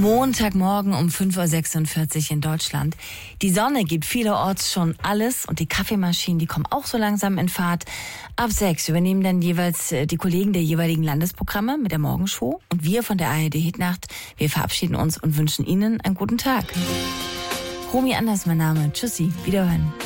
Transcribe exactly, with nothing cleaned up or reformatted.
Montagmorgen um fünf Uhr sechsundvierzig in Deutschland. Die Sonne gibt vielerorts schon alles und die Kaffeemaschinen, die kommen auch so langsam in Fahrt. Ab sechs übernehmen dann jeweils die Kollegen der jeweiligen Landesprogramme mit der Morgenshow und wir von der A R D Hitnacht, wir verabschieden uns und wünschen Ihnen einen guten Tag. Romy Anders mein Name. Tschüssi, wiederhören.